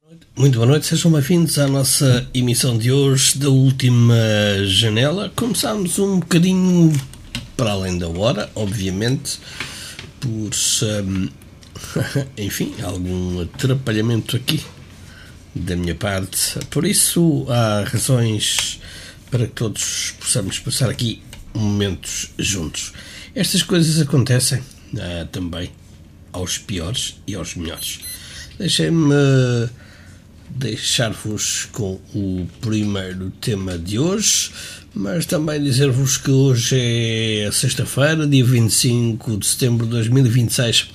Muito boa noite, sejam bem-vindos à nossa emissão de hoje da última janela. Começámos um bocadinho para além da hora, obviamente, por, enfim, algum atrapalhamento aqui da minha parte. Por isso, há razões para que todos possamos passar aqui momentos juntos. Estas coisas acontecem também aos piores e aos melhores. Deixem-me deixar-vos com o primeiro tema de hoje, mas também dizer-vos que hoje é sexta-feira, dia 25 de setembro de 2026.